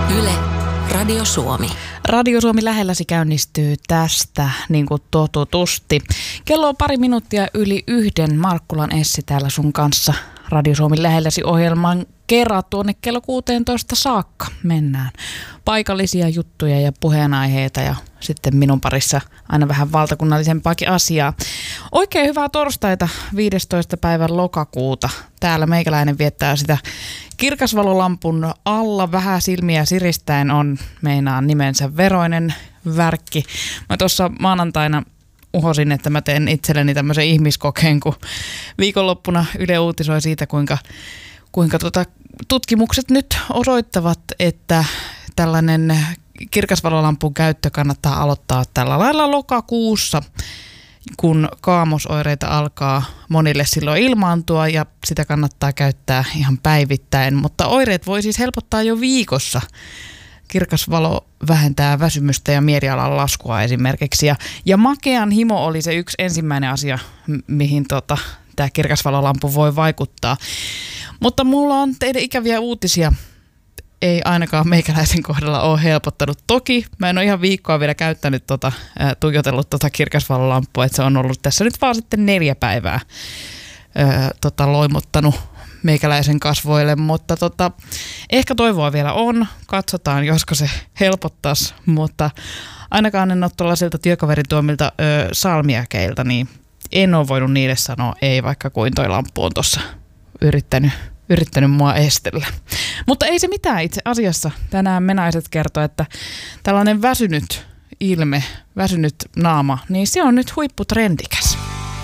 Yle, Radio Suomi. Radio Suomi lähelläsi käynnistyy tästä niin kuin totutusti. Kello on 1:02. Markkulan Essi täällä sun kanssa Radio Suomi lähelläsi ohjelman kerran tuonne kello 16 saakka mennään. Paikallisia juttuja ja puheenaiheita ja sitten minun parissa aina vähän valtakunnallisempaakin asiaa. Oikein hyvää torstaita 15. päivän lokakuuta. Täällä meikäläinen viettää sitä kirkasvalolampun alla. Vähän silmiä siristäen on meinaan nimensä veroinen värkki. Mä tuossa maanantaina uhosin, että mä teen itselleni tämmöisen ihmiskokeen, kun viikonloppuna Yle uutisoi siitä, kuinka tutkimukset nyt osoittavat, että tällainen kirkasvalolampun käyttö kannattaa aloittaa tällä lailla lokakuussa, kun kaamosoireita alkaa monille silloin ilmaantua ja sitä kannattaa käyttää ihan päivittäin. Mutta oireet voi siis helpottaa jo viikossa. Kirkas valo vähentää väsymystä ja mielialan laskua esimerkiksi. Ja makean himo oli se yksi ensimmäinen asia, mihin tämä kirkasvalolampu voi vaikuttaa. Mutta mulla on teille ikäviä uutisia. Ei ainakaan meikäläisen kohdalla ole helpottanut. Toki mä en ole ihan viikkoa vielä käyttänyt tuijotellut kirkasvalolampua, että se on ollut tässä nyt vaan sitten 4 päivää loimuttanut meikäläisen kasvoille, mutta ehkä toivoa vielä on. Katsotaan, josko se helpottaisi, mutta ainakaan en ole tuollaisilta työkaverituomilta salmiakeilta, niin en ole voinut niille sanoa ei, vaikka kuin toi lamppu on tuossa yrittänyt mua estellä. Mutta ei se mitään itse asiassa. Tänään menaiset kertoo, että tällainen väsynyt ilme, väsynyt naama, niin se on nyt huipputrendikäs.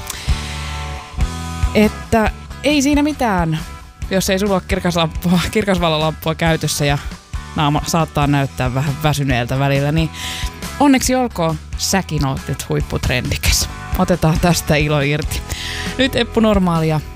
Että ei siinä mitään, jos ei sulla ole kirkasvalolampua käytössä ja naama saattaa näyttää vähän väsyneeltä välillä, niin onneksi olkoon, säkin oot nyt huipputrendikäs. Otetaan tästä ilo irti. Nyt Eppu Normaalia.